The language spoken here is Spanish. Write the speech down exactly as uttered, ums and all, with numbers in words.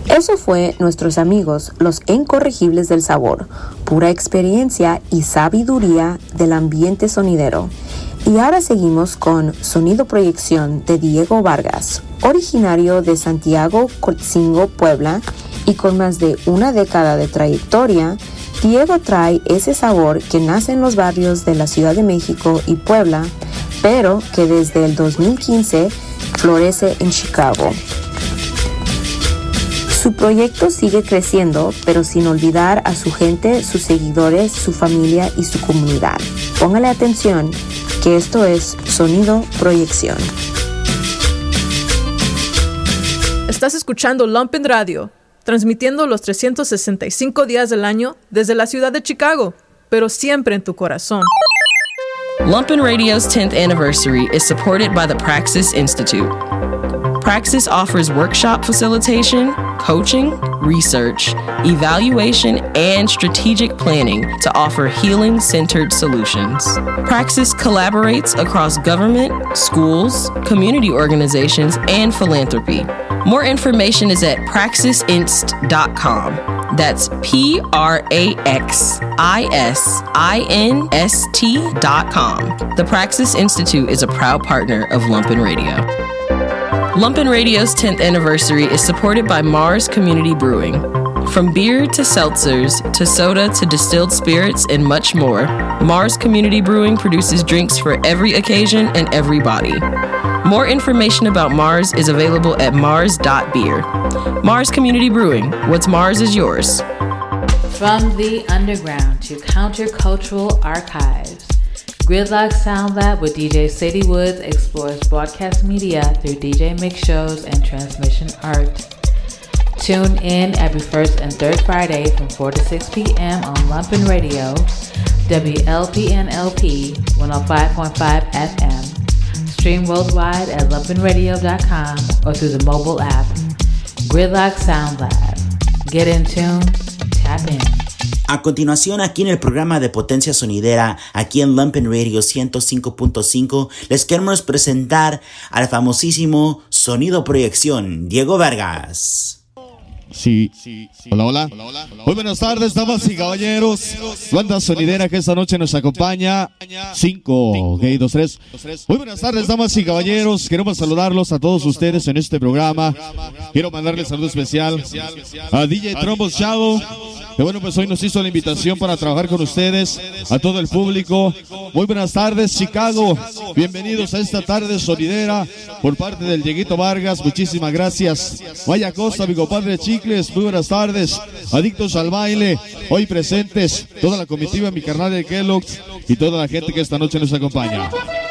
Eso fue nuestros amigos, los incorregibles del sabor, pura experiencia y sabiduría del ambiente sonidero. Y ahora seguimos con Sonido Proyección de Diego Vargas, originario de Santiago Cotzingo, Puebla, y con más de una década de trayectoria. Diego trae ese sabor que nace en los barrios de la Ciudad de México y Puebla, pero que desde el dos mil quince florece en Chicago. Su proyecto sigue creciendo, pero sin olvidar a su gente, sus seguidores, su familia y su comunidad. Póngale atención, que esto es Sonido Proyección. Estás escuchando Lumpen Radio, transmitiendo los trescientos sesenta y cinco días del año desde la ciudad de Chicago, pero siempre en tu corazón. Lumpen Radio's tenth anniversary is supported by the Praxis Institute. Praxis offers workshop facilitation, coaching, research, evaluation, and strategic planning to offer healing-centered solutions. Praxis collaborates across government, schools, community organizations, and philanthropy. More information is at praxis inst dot com. That's P R A X I S I N S T dot com. The Praxis Institute is a proud partner of Lumpen Radio. Lumpen Radio's tenth anniversary is supported by Mars Community Brewing. From beer to seltzers to soda to distilled spirits and much more, Mars Community Brewing produces drinks for every occasion and every body. More information about Mars is available at mars dot beer. Mars Community Brewing. What's Mars is yours. From the underground to countercultural archives, Gridlock Sound Lab with D J Sadie Woods explores broadcast media through D J mix shows and transmission art. Tune in every first and third Friday from four to six p.m. on Lumpen Radio, W L P N L P one oh five point five F M. Stream worldwide at lumpen radio dot com or through the mobile app. Gridlock Sound Lab. Get in tune, tap in. A continuación, aquí en el programa de Potencia Sonidera, aquí en Lumpen Radio ciento cinco punto cinco, les queremos presentar al famosísimo Sonido Proyección, Diego Vargas. Sí, sí, sí. Hola, hola. Hola, hola. Muy buenas tardes, damas y caballeros. Banda sonidera que esta noche nos acompaña. cinco, ok, dos, tres. Muy buenas tardes, damas y caballeros. Queremos saludarlos a todos ustedes en este programa. Quiero mandarles saludo especial a D J Trombos Shadow, que bueno, pues hoy nos hizo la invitación para trabajar con ustedes, a todo el público. Muy buenas tardes, Chicago. Bienvenidos a esta tarde sonidera por parte del Dieguito Vargas. Muchísimas gracias. Vaya Costa, mi compadre Chicles. Muy buenas tardes. Adictos al baile, hoy presentes, toda la comitiva, mi carnal de Kellogg's y toda la gente que esta noche nos acompaña.